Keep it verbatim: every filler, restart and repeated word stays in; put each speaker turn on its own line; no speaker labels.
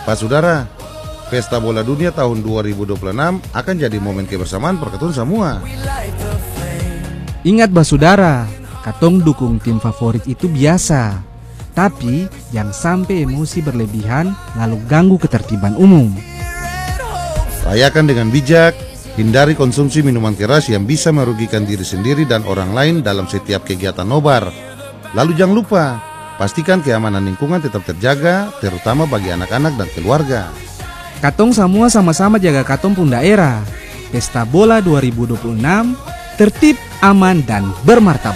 Pak Saudara, Pesta Bola Dunia tahun dua ribu dua puluh enam akan jadi momen kebersamaan per katong semua.
Ingat Basudara, katong dukung tim favorit itu biasa. Tapi jangan sampai emosi berlebihan lalu ganggu ketertiban umum.
Rayakan dengan bijak, hindari konsumsi minuman keras yang bisa merugikan diri sendiri dan orang lain dalam setiap kegiatan nobar. Lalu jangan lupa, pastikan keamanan lingkungan tetap terjaga, terutama bagi anak-anak dan keluarga.
Katong semua sama-sama jaga katong pun daerah. Pesta Bola dua ribu dua puluh enam tertib, aman, dan bermartabat.